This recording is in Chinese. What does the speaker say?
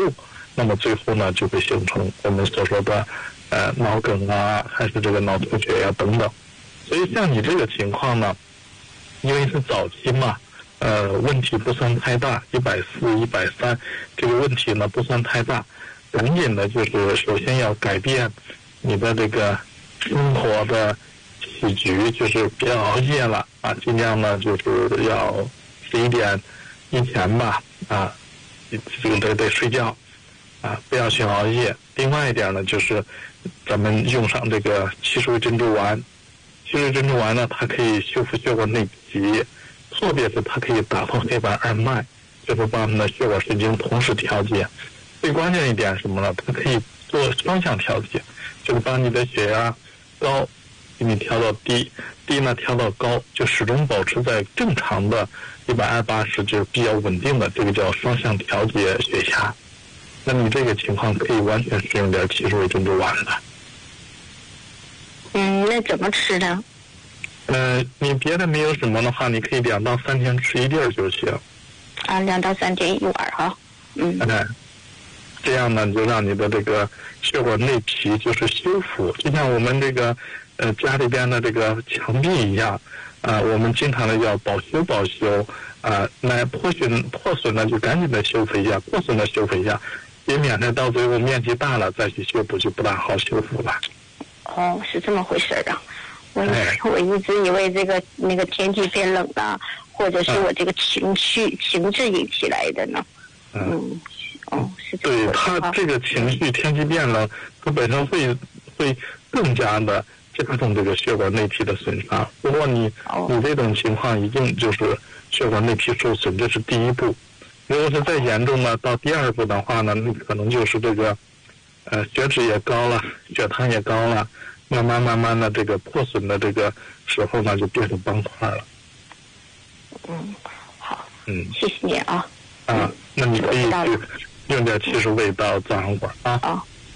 住，那么最后呢就会形成我们所说的脑梗啊，还是这个脑出血呀等等。所以像你这个情况呢，因为是早期嘛，问题不算太大，140、130这个问题呢不算太大，赶紧的就是首先要改变你的这个生活的起居，就是别熬夜了啊，尽量呢就是要11点以前吧啊，这个得睡觉啊，不要去熬夜。另外一点呢，就是咱们用上这个七水珍珠丸。七水珍珠丸呢，它可以修复血管内皮，特别是它可以打通黑板二脉，就是把我们的血管神经同时调节。最关键一点是什么呢？它可以做双向调节，就是把你的血压高给你调到低，低呢调到高，就始终保持在正常的120/80，就是比较稳定的，这个叫双向调节血压。那你这个情况可以完全使用点七水珍珠丸的。 那怎么吃呢？ 你别的没有什么的话，你可以2到3天吃一粒就行。 啊，2到3天一碗哈。 这样呢，就让你的这个血管内皮就是修复，就像我们这个家里边的这个墙壁一样我们经常的要保修那破损呢就赶紧的修复一下，破损的修复一下，也免得到最后面积大了再去修复就不大好修复了。 哦，是这么回事啊！我一直以为那个天气变冷了，或者是我这个情志引起来的呢。是这么回事。对， 他这个情绪天气变冷，它本身会更加的加重这个血管内皮的损伤。如果你这种情况已经就是血管内皮受损，这是第一步。如果是再严重呢，到第2步的话呢，你可能就是这个血脂也高了，血糖也高了，慢慢的这个破损的这个时候呢，就变成斑块了。 好。谢谢你啊。 那你可以去用点七十味道早上馆啊。